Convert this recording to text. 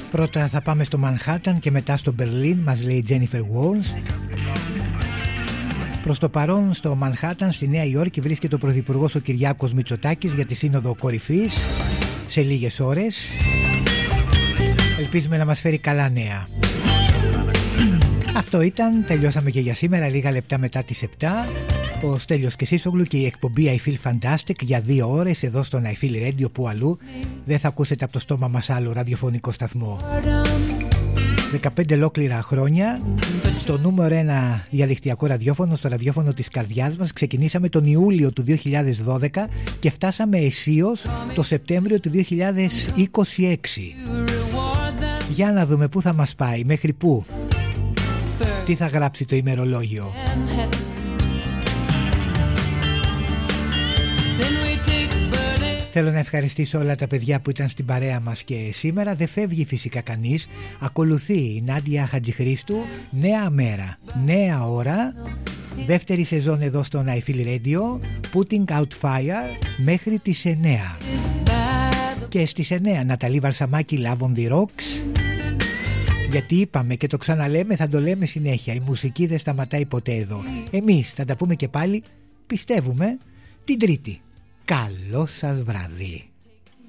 Πρώτα θα πάμε στο Μανχάταν και μετά στο Μπερλίν, μας λέει η Jennifer Walls. Προς το παρόν στο Μανχάταν στη Νέα Υόρκη βρίσκεται ο Πρωθυπουργός ο Κυριάκος Μητσοτάκης για τη Σύνοδο Κορυφής σε λίγες ώρες. Ελπίζουμε να μας φέρει καλά νέα. Αυτό ήταν, τελειώσαμε και για σήμερα, λίγα λεπτά μετά τις 7. Ο Στέλιος Κεσίσογλου και η εκπομπή I Feel Fantastic για 2 ώρες εδώ στον I Feel Radio, που αλλού δεν θα ακούσετε από το στόμα μας άλλο ραδιοφωνικό σταθμό. 15 ολόκληρα χρόνια στο νούμερο 1 διαδικτυακό ραδιόφωνο, στο ραδιόφωνο της καρδιάς μας. Ξεκινήσαμε τον Ιούλιο του 2012 και φτάσαμε αισίως το Σεπτέμβριο του 2026. Για να δούμε πού θα μας πάει, μέχρι πού, τι θα γράψει το ημερολόγιο. Θέλω να ευχαριστήσω όλα τα παιδιά που ήταν στην παρέα μας και σήμερα. Δεν φεύγει φυσικά κανείς. Ακολουθεί η Νάντια Χατζηχρήστου. Νέα μέρα, νέα ώρα. Δεύτερη σεζόν εδώ στον I Feel Radio. Putting Out Fire μέχρι τις 9. Και στις 9 Ναταλή Βαρσαμάκη, Love on the Rocks. Γιατί είπαμε και το ξαναλέμε, θα το λέμε συνέχεια, η μουσική δεν σταματάει ποτέ εδώ. Εμείς θα τα πούμε και πάλι, πιστεύουμε, την Τρίτη. Καλό σας βράδυ.